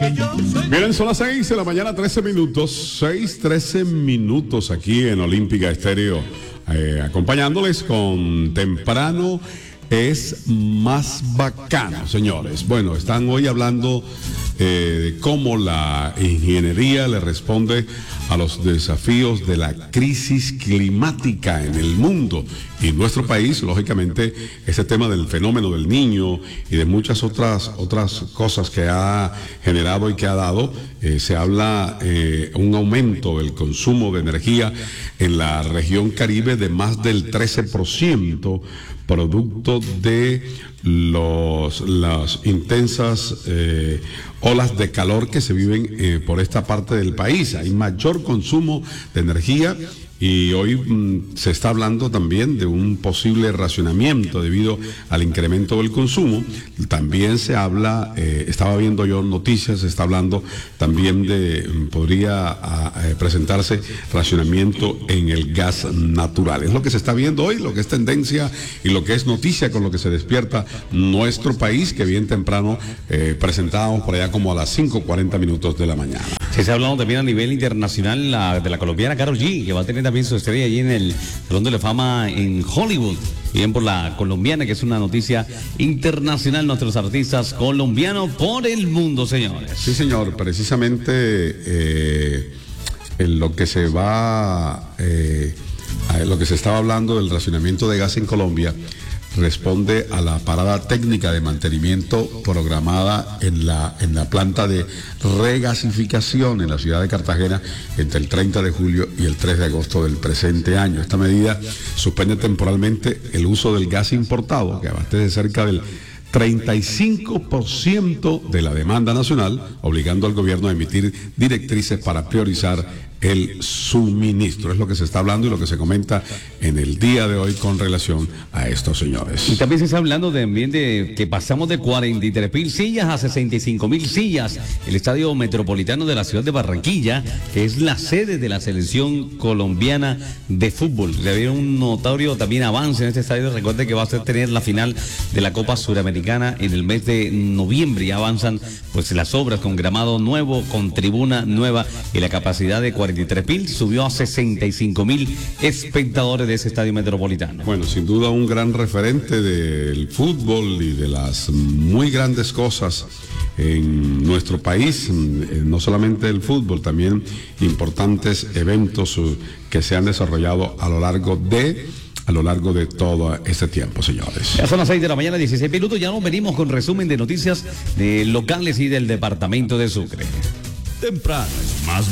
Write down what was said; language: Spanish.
Miren, son las 6 de la mañana, 13 minutos. 6:13 minutos aquí en Olímpica Estéreo. Acompañándoles con Temprano es más bacano, señores. Bueno, están hoy hablando de cómo la ingeniería le responde a los desafíos de la crisis climática en el mundo y en nuestro país. Lógicamente, ese tema del fenómeno del Niño y de muchas otras cosas que ha generado y que ha dado, se habla un aumento del consumo de energía en la región Caribe de más del 13%, producto de las intensas olas de calor que se viven por esta parte del país. Hay mayor consumo de energía y hoy se está hablando también de un posible racionamiento debido al incremento del consumo. También se habla, estaba viendo yo noticias, se está hablando también podría presentarse racionamiento en el gas natural. Es lo que se está viendo hoy, lo que es tendencia y lo que es noticia con lo que se despierta nuestro país, que bien temprano presentábamos por allá como a las 5:40 minutos de la mañana. Sí, se ha hablado también a nivel internacional de la colombiana Karol G, que va a tener también su estrella allí en el Salón de la Fama en Hollywood. Bien por la colombiana, que es una noticia internacional, nuestros artistas colombianos por el mundo, señores. Sí, señor, precisamente en lo que se estaba hablando del racionamiento de gas en Colombia, responde a la parada técnica de mantenimiento programada en la planta de regasificación en la ciudad de Cartagena entre el 30 de julio y el 3 de agosto del presente año. Esta medida suspende temporalmente el uso del gas importado, que abastece cerca del 35% de la demanda nacional, obligando al gobierno a emitir directrices para priorizar el suministro. Es lo que se está hablando y lo que se comenta en el día de hoy con relación a estos señores. Y también se está hablando también de que pasamos de 43.000 sillas a 65.000 sillas. El Estadio Metropolitano de la ciudad de Barranquilla, que es la sede de la selección colombiana de fútbol. Le había un notorio también avance en este estadio. Recuerde que va a tener la final de la Copa Suramericana en el mes de noviembre. Ya avanzan pues las obras con gramado nuevo, con tribuna nueva, y la capacidad de 43.000 subió a 65.000 espectadores de ese estadio metropolitano. Bueno, sin duda un gran referente del fútbol y de las muy grandes cosas en nuestro país, no solamente el fútbol, también importantes eventos que se han desarrollado a lo largo de todo este tiempo, señores. Ya son las 6 de la mañana, 16 minutos. Ya nos venimos con resumen de noticias locales y del departamento de Sucre. Temprano es más